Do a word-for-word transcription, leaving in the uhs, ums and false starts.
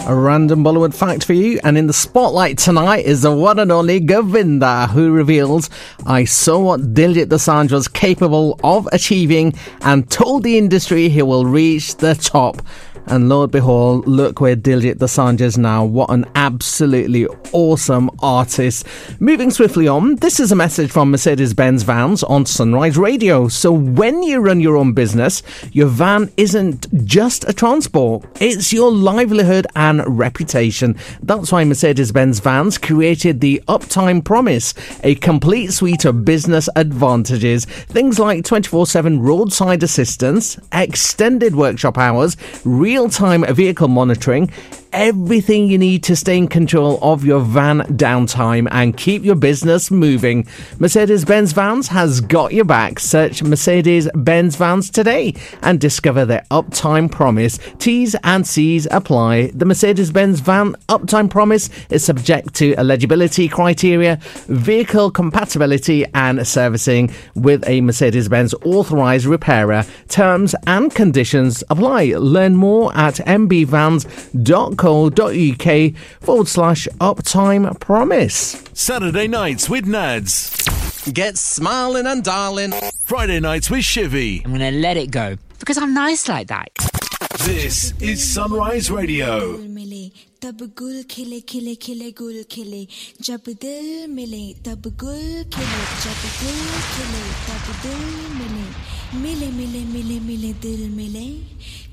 A random Bollywood fact for you, and in the spotlight tonight is the one and only Govinda, who reveals, "I saw what Diljit Dosanjh was capable of achieving and told the industry he will reach the top." And Lord behold, look where Diljit Dosanjh is now. What an absolutely awesome artist. Moving swiftly on, this is a message from Mercedes-Benz Vans on Sunrise Radio. So when you run your own business, your van isn't just a transport, it's your livelihood and reputation. That's why Mercedes-Benz Vans created the Uptime Promise, a complete suite of business advantages. Things like twenty-four seven roadside assistance, extended workshop hours, real real-time vehicle monitoring, everything you need to stay in control of your van downtime and keep your business moving. Mercedes-Benz Vans has got your back. Search Mercedes-Benz Vans today and discover their Uptime Promise. T's and C's apply. The Mercedes-Benz Van Uptime Promise is subject to eligibility criteria, vehicle compatibility and servicing with a Mercedes-Benz authorised repairer. Terms and conditions apply. Learn more at mbvans.co.uk forward slash uptime promise. Saturday nights with Nads. Get smiling and darling. Friday nights with Shivy. I'm going to let it go because I'm nice like that. This is Sunrise Radio. तब गुल खिले खिले खिले गुल खिले जब दिल मिले तब गुल खिले जब गुल खिले तब दिल मिले मिले मिले मिले मिले दिल मिले